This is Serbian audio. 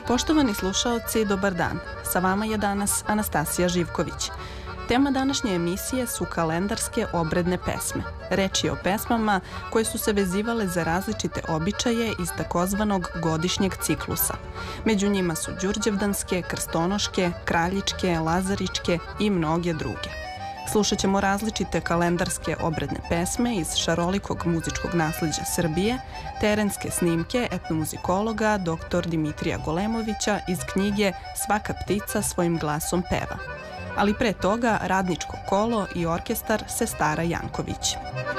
Poštovani slušaoci, dobar dan. Sa vama je danas Anastasija Živković. Tema današnje emisije su kalendarske obredne pesme. Reč je o pesmama koje su se vezivale za različite običaje iz takozvanog godišnjeg ciklusa. Među njima su đurđevdanske, krstonoške, kraljičke, lazaričke i mnoge druge. Slušat ćemo različite kalendarske obredne pesme iz šarolikog muzičkog nasleđa Srbije, terenske snimke etnomuzikologa dr. Dimitrija Golemovića iz knjige Svaka ptica svojim glasom peva. Ali pre toga radničko kolo i orkestar Sestara Janković.